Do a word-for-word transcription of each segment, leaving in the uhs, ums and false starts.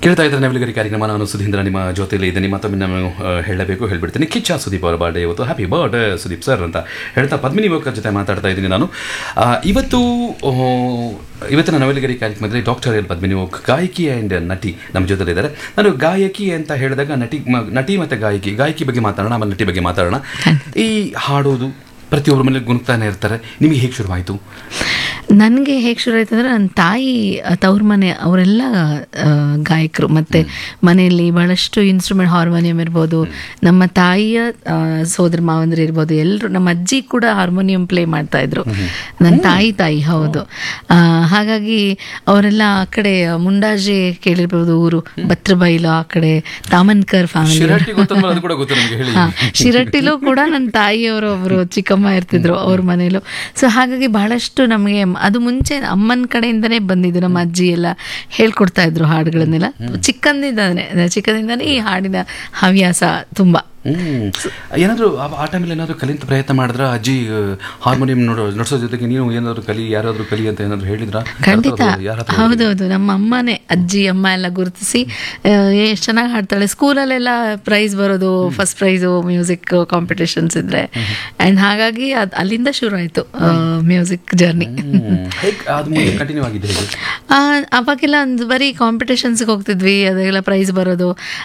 ಕೇಳ್ತಾ ಇದ್ರೆ ನವಲಿಗರಿ ಕಾರ್ಯಕ್ರಮ. ನಾನು ಸುಧೀಂದ್ರ ನಿಮ್ಮ ಜೊತೆಯಲ್ಲಿ ಇದ್ದೀನಿ. ಮತ್ತೊಮ್ಮೆ ನಾನು ಹೇಳಬೇಕು ಹೇಳ್ಬಿಡ್ತೀನಿ, ಕಿಚ್ಚ ಸುದೀಪ್ ಅವರ ಬರ್ಡೇ ಇವತ್ತು. ಹ್ಯಾಪಿ ಬರ್ಡೇ ಸುದೀಪ್ ಸರ್ ಅಂತ ಹೇಳ್ತಾ ಪದ್ಮಿನಿ ಬೋಕರ್ ಜೊತೆ ಮಾತಾಡ್ತಾ ಇದ್ದೀನಿ ನಾನು. ಇವತ್ತು ಇವತ್ತಿನ ನವಲಿಗರಿ ಕಾರ್ಯಕ್ರಮದಲ್ಲಿ ಡಾಕ್ಟರ್ ಎಲ್ ಪದ್ಮಿನಿ ಬೋಕ್, ಗಾಯಕಿ ಆ್ಯಂಡ್ ನಟಿ ನಮ್ಮ ಜೊತೆಲಿದ್ದಾರೆ. ನಾನು ಗಾಯಕಿ ಅಂತ ಹೇಳಿದಾಗ ನಟಿ ನಟಿ ಮತ್ತು ಗಾಯಕಿ ಗಾಯಕಿ ಬಗ್ಗೆ ಮಾತಾಡೋಣ, ಆಮೇಲೆ ನಟಿ ಬಗ್ಗೆ ಮಾತಾಡೋಣ. ಈ ಹಾಡೋದು ಪ್ರತಿಯೊಬ್ಬರ ಮೇಲೆ ಗುಣಗ್ತಾನೆ ಇರ್ತಾರೆ. ನಿಮಗೆ ಹೇಗೆ ಶುರುವಾಯಿತು? ನನಗೆ ಹೇಗೆ ಶುರು ಆಯ್ತು ಅಂದರೆ, ನನ್ನ ತಾಯಿ ತವ್ರ ಮನೆ ಅವರೆಲ್ಲ ಗಾಯಕರು, ಮತ್ತು ಮನೆಯಲ್ಲಿ ಬಹಳಷ್ಟು ಇನ್ಸ್ಟ್ರೂಮೆಂಟ್, ಹಾರ್ಮೋನಿಯಂ ಇರ್ಬೋದು, ನಮ್ಮ ತಾಯಿಯ ಸೋದರ ಮಾವಂದ್ರು ಇರ್ಬೋದು, ಎಲ್ಲರೂ, ನಮ್ಮ ಅಜ್ಜಿ ಕೂಡ ಹಾರ್ಮೋನಿಯಂ ಪ್ಲೇ ಮಾಡ್ತಾಯಿದ್ರು, ನನ್ನ ತಾಯಿ ತಾಯಿ ಹೌದು. ಹಾಗಾಗಿ ಅವರೆಲ್ಲ ಆ ಕಡೆ ಮುಂಡಾಜೆ ಕೇಳಿರ್ಬೋದು ಊರು, ಭತ್ರಬೈಲು ಆ ಕಡೆ ತಾಮನ್ಕರ್ ಫ್ಯಾಮಿಲಿ. ಹಾಂ, ಶಿರಟ್ಟಿಲೂ ಕೂಡ ನನ್ನ ತಾಯಿಯವರು ಒಬ್ಬರು ಚಿಕ್ಕಮ್ಮ ಇರ್ತಿದ್ರು ಅವ್ರ ಮನೇಲೂ. ಸೊ ಹಾಗಾಗಿ ಬಹಳಷ್ಟು ನಮಗೆ ಅದು ಮುಂಚೆ ಅಮ್ಮನ ಕಡೆಯಿಂದನೇ ಬಂದಿದ್ದು. ನಮ್ಮ ಅಜ್ಜಿ ಎಲ್ಲ ಹೇಳ್ಕೊಡ್ತಾ ಇದ್ರು ಹಾಡುಗಳನ್ನೆಲ್ಲ ಚಿಕ್ಕಂದಿಂದಾನೆ ಚಿಕ್ಕದಿಂದಾನೇ ಈ ಹಾಡಿನ ಹವ್ಯಾಸ ತುಂಬ. ಹ್ಮ್ ಏನಾದರೂ ಆ ಟೈಮಲ್ಲಿ ಏನಾದರೂ ಕಲಿತ ಪ್ರಯತ್ನ ಮಾಡಿದ್ರ? ಅಜ್ಜಿ ಹಾರ್ಮೋನಿಯಂ ನೋಡೋ ನಡ್ಸೋ ಜೊತೆಗೆ ನೀವು ಏನಾದರೂ ಕಲಿ ಯಾರಾದರೂ ಕಲಿ ಅಂತ ಏನಾದರೂ ಹೇಳಿದ್ರ? ಖಂಡಿತ, ಹೌದೌದು. ನಮ್ಮ ಅಮ್ಮನೇ, ಅಜ್ಜಿ ಅಮ್ಮ ಎಲ್ಲ ಗುರುತಿಸಿ ಎಷ್ಟು ಚೆನ್ನಾಗಿ ಹಾಡ್ತಾಳೆ. ಸ್ಕೂಲಲ್ಲೆಲ್ಲ ಪ್ರೈಸ್ ಬರೋದು, ಫಸ್ಟ್ ಪ್ರೈಸು ಮ್ಯೂಸಿಕ್ ಕಾಂಪಿಟೇಷನ್ಸ್ ಇದ್ರೆ. ಆ್ಯಂಡ್ ಹಾಗಾಗಿ ಅದು ಅಲ್ಲಿಂದ ಶುರು ಆಯಿತು ಮ್ಯೂಸಿಕ್ ಜರ್ನಿ. ಕಂಟಿನ್ಯೂ ಆಗಿದೆ ಅವಾಗೆಲ್ಲ ಒಂದು ಬರೀ ಕಾಂಪಿಟೇಷನ್ಸ್ಗೆ ಹೋಗ್ತಿದ್ವಿ, ಅದೆಲ್ಲ ಪ್ರೈಸ್ ಬರೋದು.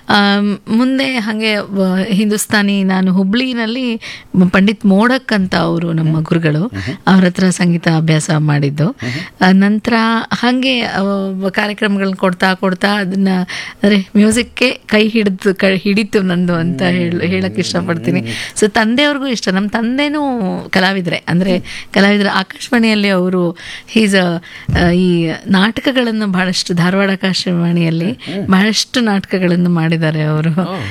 ಮುಂದೆ ಹಾಗೆ ಹಿಂದೂಸ್ತಾನಿ, ನಾನು ಹುಬ್ಳಿನಲ್ಲಿ ಪಂಡಿತ್ ಮೋಡಕ್ ಅಂತ ಅವರು ನಮ್ಮ ಗುರುಗಳು, ಅವ್ರ ಹತ್ರ ಸಂಗೀತ ಅಭ್ಯಾಸ ಮಾಡಿದ್ದು. ನಂತರ ಹಾಗೆ ಕಾರ್ಯಕ್ರಮಗಳನ್ನ ಕೊಡ್ತಾ ಕೊಡ್ತಾ ಅದನ್ನ ಅಂದರೆ ಮ್ಯೂಸಿಕ್ಗೆ ಕೈ ಹಿಡಿದು ಕೈ ಹಿಡಿತು ನಂದು ಅಂತ ಹೇಳ ಹೇಳಕ್ಕೆ ಇಷ್ಟಪಡ್ತೀನಿ. ಸೊ ತಂದೆಯವ್ರಿಗೂ ಇಷ್ಟ. ನಮ್ಮ ತಂದೆನೂ ಕಲಾವಿದರೆ, ಅಂದರೆ ಕಲಾವಿದರು. ಆಕಾಶವಾಣಿಯಲ್ಲಿ ಅವರು ಈಸ್ ಈ ನಾಟಕಗಳನ್ನು ಬಹಳಷ್ಟು, ಧಾರವಾಡ ಆಕಾಶವಾಣಿಯಲ್ಲಿ ಬಹಳಷ್ಟು ನಾಟಕಗಳನ್ನು ಮಾಡಿದ್ದಾರೆ ಅವರು.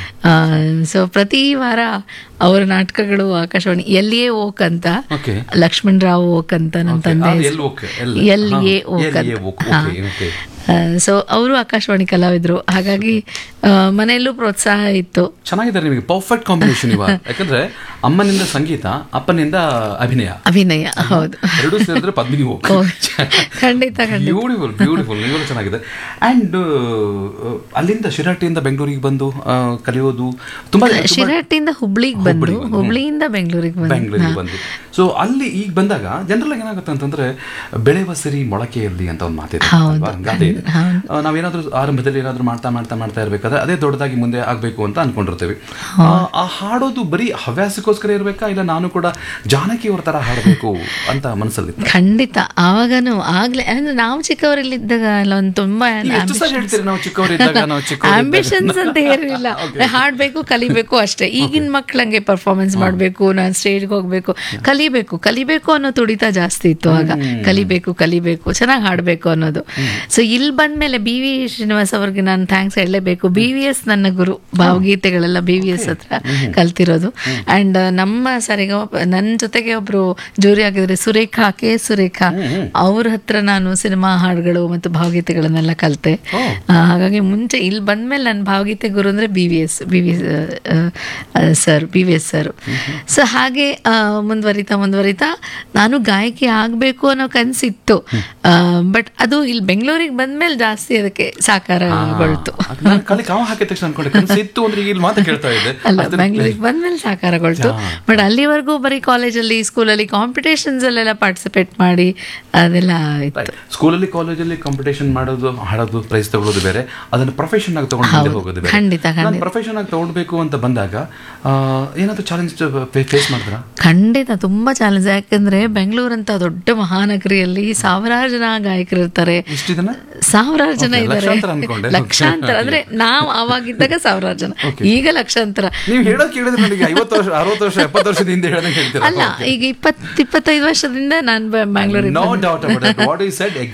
ಸೊ ಪ್ರತಿ ವಾರ ಅವರ ನಾಟಕಗಳು ಆಕಾಶವಾಣಿ. ಎಲ್ಲಿಯೇ ಓಕ್ ಅಂತ, ಲಕ್ಷ್ಮಣ್ ರಾವ್ ಓಕ್ ಅಂತ ನಮ್ಮ ತಂದೆ, ಎಲ್ಲಿಯೇ ಓಕ್ ಅಂತ. ಸೊ ಅವರು ಆಕಾಶವಾಣಿ ಕಲಾವಿದರು. ಹಾಗಾಗಿ ಮನೆಯಲ್ಲೂ ಪ್ರೋತ್ಸಾಹ ಇತ್ತು. ಚೆನ್ನಾಗಿದ್ದಾರೆ, ನಿಮಗೆ ಪರ್ಫೆಕ್ಟ್ ಕಾಂಬಿನೇಷನ್ ಇವಾಗ. ಯಾಕಂದ್ರೆ ಅಮ್ಮನಿಂದ ಸಂಗೀತ, ಅಪ್ಪನಿಂದ ಅಭಿನಯ ಅಭಿನಯ ಹೌದು, ಎರಡು ಸೇರಿದ್ರೆ ಪದ್ಮಿನಿ ಬೋಕ್. ಖಂಡಿತ ಬ್ಯೂಟಿಫುಲ್ ಬ್ಯೂಟಿಫುಲ್ ನಿಜವಾಗ್ಲೂ ಚೆನ್ನಾಗಿದೆ. ಆ್ಯಂಡ್ ಅಲ್ಲಿಂದ ಶಿರಾಟಿಯಿಂದ ಬೆಂಗಳೂರಿಗೆ ಬಂದು ಕಲಿಯೋದು ತುಂಬಾ. ಶಿರಾಟಿಯಿಂದ ಹುಬ್ಳಿಗೆ ಬಂದು, ಹುಬ್ಳಿಯಿಂದ ಬೆಂಗಳೂರಿಗೆ ಬಂದು ಬೆಂಗಳೂರಿಗೆ ಬಂದು ಸೊ ಅಲ್ಲಿ ಈಗ ಬಂದಾಗ ಜನರಲ್ ಏನಾಗುತ್ತೆ ಅಂತಂದ್ರೆ, ಬೆಳೆವ ಸಿರಿ ಮೊಳಕೆಯಲ್ಲಿ ಅಂತ ಒಂದು ಮಾತಿದೆ, ಗಾದೆ ಇದೆ. ನಾವೇನಾದ್ರೂ ಆರಂಭದಲ್ಲಿ ಏನಾದ್ರೂ ಮಾಡ್ತಾ ಮಾಡ್ತಾ ಮಾಡ್ತಾ ಇರ್ಬೇಕಾದ್ರೆ ಅದೇ ದೊಡ್ಡದಾಗಿ ಮುಂದೆ ಆಗ್ಬೇಕು ಅಂತ ಅನ್ಕೊಂಡಿರ್ತೀವಿ. ಆ ಹಾಡೋದು ಬರೀ ಹವ್ಯಾಸಕ್ಕೋಸ್ಕರ ಇರ್ಬೇಕಾ, ಇಲ್ಲ ನಾನು ಕೂಡ ಜಾನಕಿ ಅವ್ರ ತರ ಹಾಡಬೇಕು ಅಂತ ಮನಸ್ಸಲ್ಲಿ? ಖಂಡಿತ. ಆವಾಗನು ಆಗ್ಲೇ ಅಂದ್ರೆ ನಾವು ಚಿಕ್ಕವರಲ್ಲಿದ್ದಾಗ ಎಲ್ಲ ಒಂದು ತುಂಬಾ ಆಂಬಿಷನ್ಸ್ ಅಂತ ಏನಿಲ್ಲ, ಹಾಡ್ಬೇಕು ಕಲಿಬೇಕು ಅಷ್ಟೇ. ಈಗಿನ ಮಕ್ಳಂಗೆ ಪರ್ಫಾರ್ಮೆನ್ಸ್ ಮಾಡ್ಬೇಕು, ನಾನು ಸ್ಟೇಜ್ಗೆ ಹೋಗ್ಬೇಕು, ಕಲಿಬೇಕು ಕಲಿಬೇಕು ಅನ್ನೋ ತುಡಿತ ಜಾಸ್ತಿ ಇತ್ತು ಆಗ. ಕಲಿಬೇಕು ಕಲಿಬೇಕು ಚೆನ್ನಾಗಿ ಹಾಡ್ಬೇಕು ಅನ್ನೋದು. ಸೊ ಇಲ್ಲಿ ಬಂದ್ಮೇಲೆ ಬಿ ವಿ ಶ್ರೀನಿವಾಸ್ ಅವ್ರಿಗೆ ನಾನು ಥ್ಯಾಂಕ್ಸ್ ಹೇಳಲೇಬೇಕು. ಬಿ ವಿ ಎಸ್ ನನ್ನ ಗುರು, ಭಾವಗೀತೆಗಳೆಲ್ಲ ಬಿ ವಿ ಎಸ್ ಹತ್ರ ಕಲ್ತಿರೋದು. ಅಂಡ್ ನಮ್ಮ ಸರಿಗ ನನ್ನ ಜೊತೆಗೆ ಒಬ್ರು ಜೋರಿ ಆಗಿದ್ರೆ ಸುರೇಖಾ, ಕೆ ಸುರೇಖಾ, ಅವ್ರ ಹತ್ರ ನಾನು ಸಿನಿಮಾ ಹಾಡುಗಳು ಮತ್ತು ಭಾವಗೀತೆಗಳನ್ನೆಲ್ಲ ಕಲಿತೆ. ಹಾಗಾಗಿ ಮುಂಚೆ ಇಲ್ಲಿ ಬಂದ್ಮೇಲೆ ನನ್ನ ಭಾವಗೀತೆ ಗುರು ಅಂದ್ರೆ B V S B V sir B V yes sir. So ಹಾಗೆ ಮುಂದುವರಿತಾ ಮುಂದುವರಿತಾ ನಾನು ಗಾಯಕಿ ಆಗಬೇಕು ಅನ್ನೋ ಕನಸಿತ್ತು. ಬಟ್ ಅದು ಇಲ್ಲಿ ಬೆಂಗಳೂರಿಗೆ ಬಂದ್ಮೇಲೆ ಜಾಸ್ತಿ ಅದಕ್ಕೆ ಸಾಕಾರಗೊಳ್ತು. ಅಲ್ಲ, ಬೆಂಗಳೂರಿಗೆ ಬಂದ್ಮೇಲೆ ಸಾಕಾರಗೊಳ್ತು. ಬಟ್ ಅಲ್ಲಿವರೆಗೂ ಬರೀ ಕಾಲೇಜಲ್ಲಿ, ಸ್ಕೂಲಲ್ಲಿ ಕಾಂಪಿಟೇಷನ್ಸ್ ಅಲ್ಲೆಲ್ಲ ಪಾರ್ಟಿಸಿಪೇಟ್ ಮಾಡಿ ಅದೆಲ್ಲ ಇತ್ತು. ಸ್ಕೂಲಲ್ಲಿ ಕಾಲೇಜಲ್ಲಿ ಕಾಂಪಿಟೇಷನ್ ಮಾಡೋದು, ಹಾಡೋದು, ಪ್ರೈಸ್ ತಗೊಳ್ಳೋದು ಬೇರೆ, ಅದನ್ನು ಪ್ರೊಫೆಷನ್ ಆಗಿ ತಗೊಂಡು ಹೋಗೋದು ಬೇರೆ. ಖಂಡಿತ ಖಂಡಿತ. ಪ್ರೊಫೆಷನ್ ಆಗಿ ತಗೊಳ್ಬೇಕು ಅಂತ ಬಂದಾಗ ಏನಾದ್ರು ಚಾಲೆಂಜ್ ಫೇಸ್ ಮಾಡಿದ್ರ? ಖಂಡಿತ ತುಂಬಾ ಚಾಲೆಂಜ್. ಯಾಕಂದ್ರೆ ಬೆಂಗಳೂರಂತ ದೊಡ್ಡ ಮಹಾನಗರಿಯಲ್ಲಿ ಸಾವಿರಾರು ಜನ ಗಾಯಕರು ಇರ್ತಾರೆ, ಸಾವಿರಾರು ಜನ ಇದ್ದಾರೆ, ಲಕ್ಷಾಂತರ. ಅಂದ್ರೆ ನಾವು ಆವಾಗಿದ್ದಾಗ ಸಾವಿರಾರು ಜನ, ಈಗ ಲಕ್ಷಾಂತರ. ಅಲ್ಲ, ಈಗ ಇಪ್ಪತ್ ಇಪ್ಪತ್ತೈದು ವರ್ಷದಿಂದ ನಾನು ಬ್ಯಾಂಗ್ಳೂರಿಗೆ